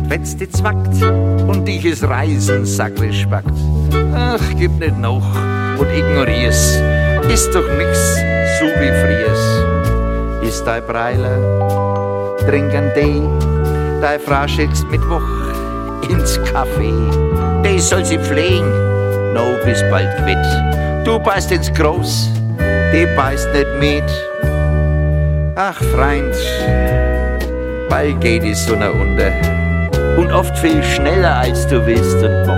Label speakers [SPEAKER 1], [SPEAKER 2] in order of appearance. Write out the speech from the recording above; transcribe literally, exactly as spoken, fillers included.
[SPEAKER 1] wenn's die zwackt und dich is Reisen sackrig spackt. Ach, gib nicht noch und ignorier's, ist doch nix so wie friers. Ist dein Breiler, trink ein Tee, dein Frau schickst Mittwoch ins Café. Die soll sie pflegen, no bis bald quitt. Du beißt ins Groß, die beißt nicht mit. Ach Freund, bald geht die Sonne unter und oft viel schneller als du willst und